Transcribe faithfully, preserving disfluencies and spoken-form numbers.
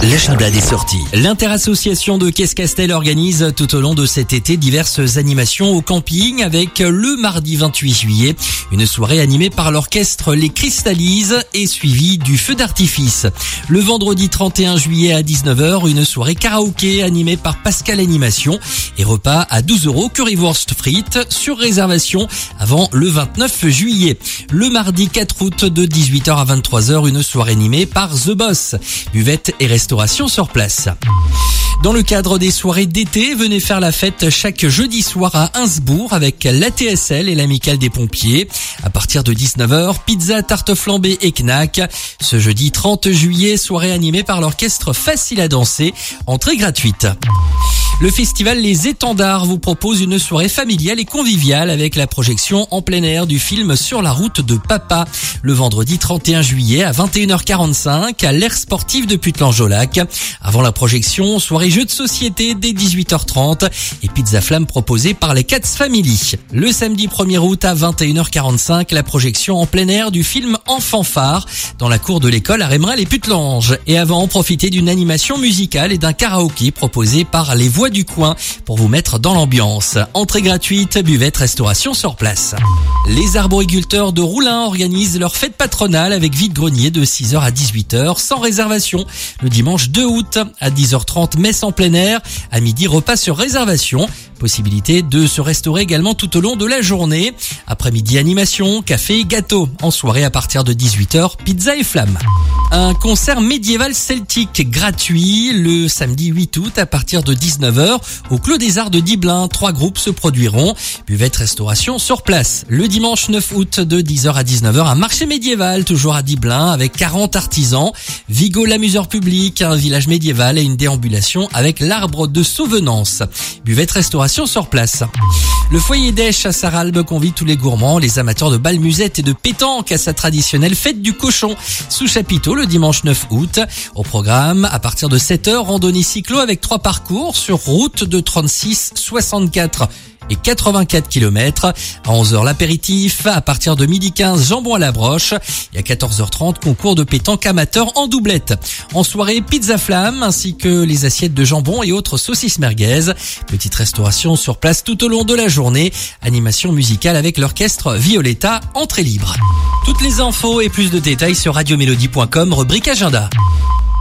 L'agenda des sorties. L'Interassociation de Caisse-Castel organise tout au long de cet été diverses animations au camping avec le mardi vingt-huit juillet, une soirée animée par l'orchestre Les Cristallises et suivie du feu d'artifice. Le vendredi trente et un juillet à dix-neuf heures, une soirée karaoké animée par Pascal Animation et repas à douze euros currywurst frites sur réservation avant le vingt-neuf juillet. Le mardi quatre août de dix-huit heures à vingt-trois heures, une soirée animée par The Boss. Buvette et restauration sur place. Dans le cadre des soirées d'été, venez faire la fête chaque jeudi soir à Ainsbourg avec l'A T S L et l'Amicale des Pompiers. À partir de dix-neuf heures, pizza, tarte flambée et knack. Ce jeudi trente juillet, soirée animée par l'orchestre Facile à danser, entrée gratuite. Le festival Les Étendards vous propose une soirée familiale et conviviale avec la projection en plein air du film Sur la route de papa. Le vendredi trente et un juillet à vingt et une heures quarante-cinq à l'aire sportive de Putelange-au-Lac. Avant la projection, soirée jeux de société dès dix-huit heures trente et pizza flamme proposée par les Cats Family. Le samedi premier août à vingt et une heures quarante-cinq, la projection en plein air du film Enfant phare dans la cour de l'école à Rémerel et Putelange. Et avant, profitez d'une animation musicale et d'un karaoké proposé par les Voix du coin pour vous mettre dans l'ambiance. Entrée gratuite, buvette, restauration sur place. Les arboriculteurs de Roulin organisent leur fête patronale avec vide-grenier de six heures à dix-huit heures sans réservation. Le dimanche deux août à dix heures trente, messe en plein air. À midi, repas sur réservation. Possibilité de se restaurer également tout au long de la journée. Après-midi, animation, café et gâteau. En soirée à partir de dix-huit heures, pizza et flammes. Un concert médiéval celtique gratuit le samedi huit août à partir de dix-neuf heures au Clos des Arts de Diblin. Trois groupes se produiront. Buvette, restauration sur place. Le dimanche neuf août de dix heures à dix-neuf heures, un marché médiéval toujours à Diblin avec quarante artisans. Vigo, l'amuseur public, un village médiéval et une déambulation avec l'arbre de Sauvenance. Buvette, restauration sur place. Le foyer d'Esch à Sarralbe convie tous les gourmands, les amateurs de bal musette et de pétanque à sa traditionnelle fête du cochon sous chapiteau le dimanche neuf août. Au programme, à partir de sept heures, randonnée cyclo avec trois parcours sur route de trente-six, soixante-quatre et quatre-vingt-quatre kilomètres. À onze heures, l'apéritif. À partir de midi quinze, jambon à la broche. Et à quatorze heures trente, concours de pétanque amateur en doublette. En soirée, pizza flamme ainsi que les assiettes de jambon et autres saucisses merguez. Petite restauration sur place tout au long de la journée. Animation musicale avec l'orchestre Violetta, entrée libre. Toutes les infos et plus de détails sur radio mélodie point com, rubrique agenda.